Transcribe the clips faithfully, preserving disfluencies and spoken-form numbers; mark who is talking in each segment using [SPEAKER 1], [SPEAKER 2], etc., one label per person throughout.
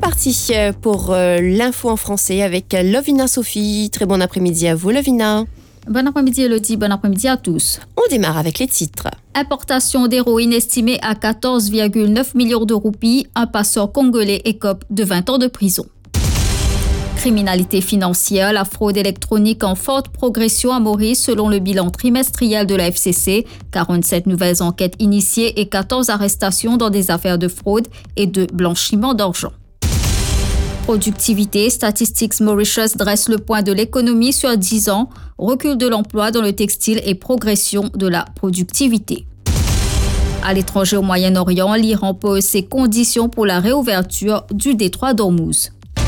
[SPEAKER 1] parti pour euh, l'info en français avec Lovina Sophie. Très bon après-midi à vous, Lovina.
[SPEAKER 2] Bon après-midi, Elodie. Bon après-midi à tous.
[SPEAKER 1] On démarre avec les titres.
[SPEAKER 2] Importation d'héroïne estimée à quatorze virgule neuf millions de roupies. Un passeur congolais écope de vingt ans de prison. Criminalité financière, la fraude électronique en forte progression à Maurice selon le bilan trimestriel de la F C C. quarante-sept nouvelles enquêtes initiées et quatorze arrestations dans des affaires de fraude et de blanchiment d'argent. Productivité, Statistics Mauritius dresse le point de l'économie sur dix ans, recul de l'emploi dans le textile et progression de la productivité. À l'étranger au Moyen-Orient, l'Iran pose ses conditions pour la réouverture du détroit d'Ormuz.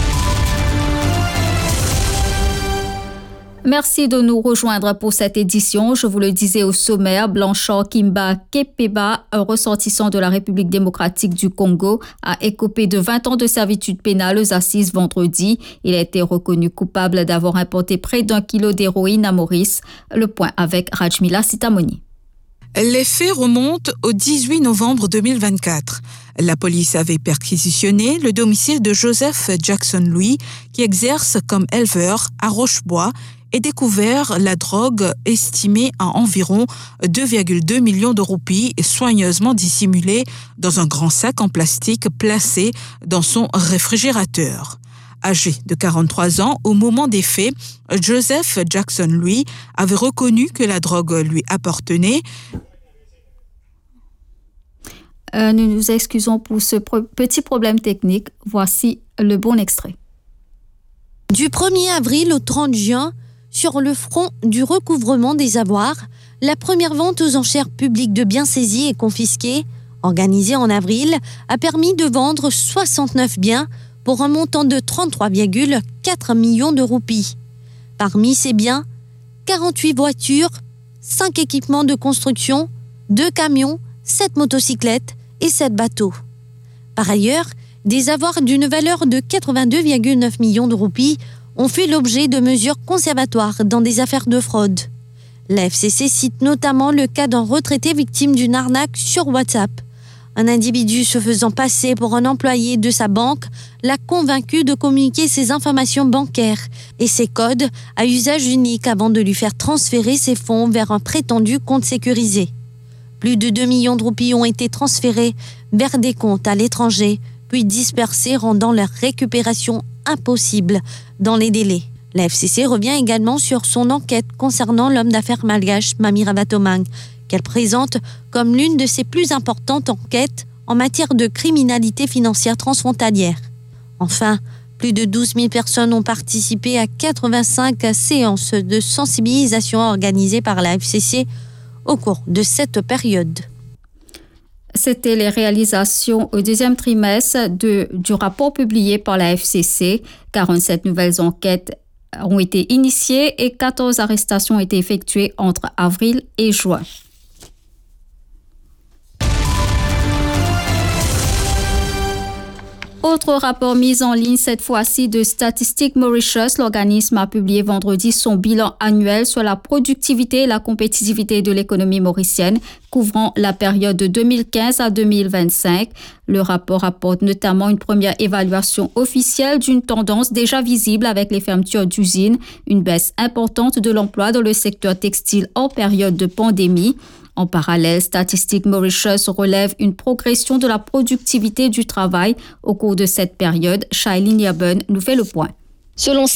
[SPEAKER 2] Merci de nous rejoindre pour cette édition. Je vous le disais au sommaire, Blanchard Kimba Kepeba, un ressortissant de la République démocratique du Congo, a écopé de vingt ans de servitude pénale aux assises vendredi. Il a été reconnu coupable d'avoir importé près d'un kilo d'héroïne à Maurice. Le point avec Rajmila Sitamoni.
[SPEAKER 3] Les faits remontent au dix-huit novembre deux mille vingt-quatre. La police avait perquisitionné le domicile de Joseph Jackson Louis, qui exerce comme éleveur à Rochebois, et découvert la drogue estimée à environ deux virgule deux millions de roupies soigneusement dissimulée dans un grand sac en plastique placé dans son réfrigérateur. Âgé de quarante-trois ans, au moment des faits, Joseph Jackson Louis avait reconnu que la drogue lui appartenait.
[SPEAKER 2] Euh, nous nous excusons pour ce pro- petit problème technique. Voici le bon extrait.
[SPEAKER 4] Du premier avril au trente juin, sur le front du recouvrement des avoirs, la première vente aux enchères publiques de biens saisis et confisqués, organisée en avril, a permis de vendre soixante-neuf biens pour un montant de trente-trois virgule quatre millions de roupies. Parmi ces biens, quarante-huit voitures, cinq équipements de construction, deux camions, sept motocyclettes et sept bateaux. Par ailleurs, des avoirs d'une valeur de quatre-vingt-deux virgule neuf millions de roupies ont fait l'objet de mesures conservatoires dans des affaires de fraude. La F C C cite notamment le cas d'un retraité victime d'une arnaque sur WhatsApp. Un individu se faisant passer pour un employé de sa banque l'a convaincu de communiquer ses informations bancaires et ses codes à usage unique avant de lui faire transférer ses fonds vers un prétendu compte sécurisé. Plus de deux millions de roupies ont été transférés vers des comptes à l'étranger, puis dispersés, rendant leur récupération impossible dans les délais. La F C C revient également sur son enquête concernant l'homme d'affaires malgache Mamira Batomang, qu'elle présente comme l'une de ses plus importantes enquêtes en matière de criminalité financière transfrontalière. Enfin, plus de douze mille personnes ont participé à quatre-vingt-cinq séances de sensibilisation organisées par la F C C au cours de cette période.
[SPEAKER 2] C'était les réalisations au deuxième trimestre de, du rapport publié par la F C C. quarante-sept nouvelles enquêtes ont été initiées et quatorze arrestations ont été effectuées entre avril et juin. Autre rapport mis en ligne, cette fois-ci de Statistics Mauritius, l'organisme a publié vendredi son bilan annuel sur la productivité et la compétitivité de l'économie mauricienne, couvrant la période de deux mille quinze à deux mille vingt-cinq. Le rapport apporte notamment une première évaluation officielle d'une tendance déjà visible avec les fermetures d'usines, une baisse importante de l'emploi dans le secteur textile hors période de pandémie. En parallèle, Statistics Mauritius relève une progression de la productivité du travail au cours de cette période. Shailene Yaben nous fait le point.
[SPEAKER 5] Selon